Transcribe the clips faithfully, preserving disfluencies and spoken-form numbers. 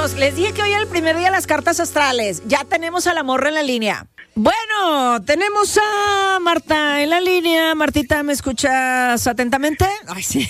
Chicos, les dije que hoy era el primer día de las cartas astrales. Ya tenemos a la morra en la línea. Bueno, tenemos a Marta en la línea. Martita, ¿me escuchas atentamente? Ay, sí.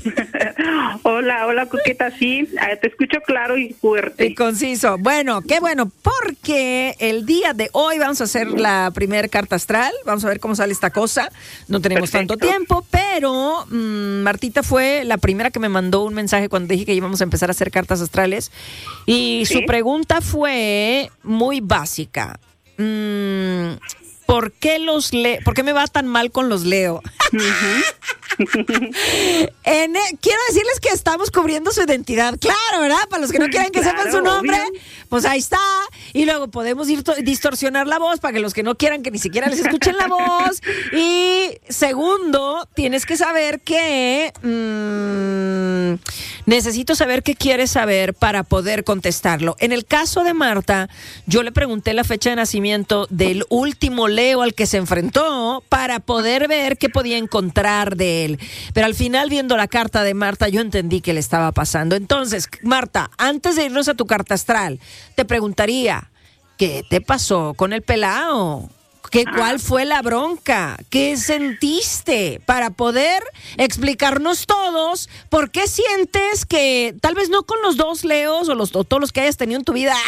Hola, hola, Coqueta, sí, te escucho claro y fuerte. Y conciso. Bueno, qué bueno, porque el día de hoy vamos a hacer la primera carta astral. Vamos a ver cómo sale esta cosa. No tenemos Perfecto. tanto tiempo, pero mmm, Martita fue la primera que me mandó un mensaje cuando dije que íbamos a empezar a hacer cartas astrales. Y ¿Sí? su pregunta fue muy básica. Mm, ¿Por qué los le ¿Por qué me va tan mal con los Leo? Uh-huh. en, quiero decirles que estamos cubriendo su identidad, claro, ¿verdad? Para los que no quieran que claro, sepan su nombre, obvio. Pues ahí está. Y luego podemos ir to- distorsionar la voz para que los que no quieran que ni siquiera les escuchen la voz. Y segundo, tienes que saber que mmm, necesito saber qué quieres saber para poder contestarlo. En el caso de Marta, yo le pregunté la fecha de nacimiento del último Leo al que se enfrentó para poder ver qué podía encontrar de él. Pero al final, viendo la carta de Marta, yo entendí qué le estaba pasando. Entonces, Marta, antes de irnos a tu carta astral, te preguntaría, ¿qué te pasó con el pelao? ¿Qué, ¿Cuál fue la bronca? ¿Qué sentiste? Para poder explicarnos todos por qué sientes que, tal vez no con los dos Leos o, los, o todos los que hayas tenido en tu vida,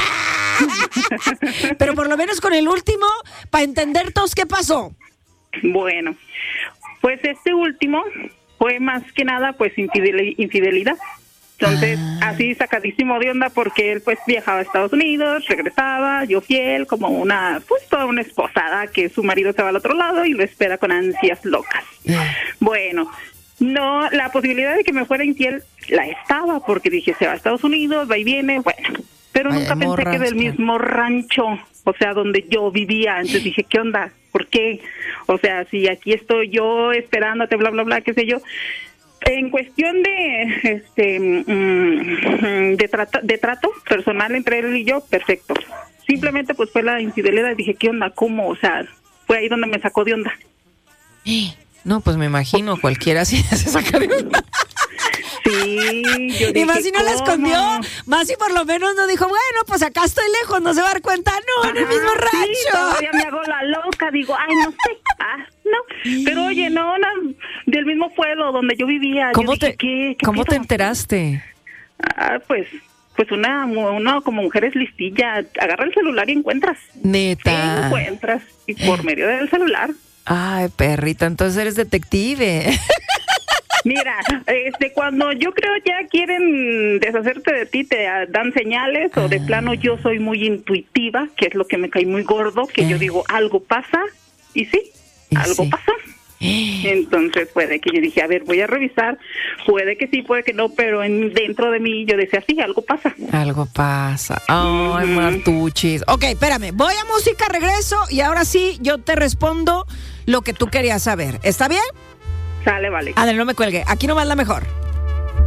pero por lo menos con el último, para entender todos qué pasó. Bueno, pues este último fue más que nada pues infidel- infidelidad. Entonces, ah. así sacadísimo de onda porque él pues viajaba a Estados Unidos, regresaba, yo fiel, como una, pues toda una esposada que su marido se va al otro lado y lo espera con ansias locas. Yeah. Bueno, no, la posibilidad de que me fuera infiel la estaba porque dije, se va a Estados Unidos, va y viene, bueno, pero Ay, nunca pensé que del mismo rancho, o sea, donde yo vivía. Entonces dije, ¿qué onda? ¿Por qué? O sea, si aquí estoy yo esperándote, bla, bla, bla, qué sé yo. En cuestión de este de, trata, de trato personal entre él y yo, perfecto. Simplemente pues fue la infidelidad y dije, ¿qué onda? ¿Cómo? O sea, fue ahí donde me sacó de onda. No, pues me imagino, cualquiera sí se saca de onda. Sí, yo dije, y más si no ¿cómo? la escondió, más si por lo menos no dijo, bueno, pues acá estoy lejos, no se va a dar cuenta, no, Ajá, en el mismo rancho. Sí, todavía me hago la loca, digo, ay, no sé, ah, no, pero oye, no, no, del mismo pueblo donde yo vivía. ¿Cómo, yo dije, te, ¿qué, qué ¿cómo te enteraste? Ah, pues, pues una, una como mujer es listilla, agarra el celular y encuentras. Neta. Encuentras, y por medio del celular. Ay, perrita, entonces eres detective. Mira, este, cuando yo creo ya quieren deshacerte de ti, te dan señales, o de plano yo soy muy intuitiva, que es lo que me cae muy gordo, que yo digo, algo pasa, y sí, ¿Y algo sí? pasó. Entonces puede que yo dije, a ver, voy a revisar, puede que sí, puede que no, pero en, dentro de mí yo decía, sí, algo pasa. Algo pasa. Ay, mm. Martuchis. Ok, espérame, voy a música, regreso, y ahora sí, yo te respondo lo que tú querías saber. ¿Está bien? Sale, vale. Adel, no me cuelgue. Aquí nomás la mejor.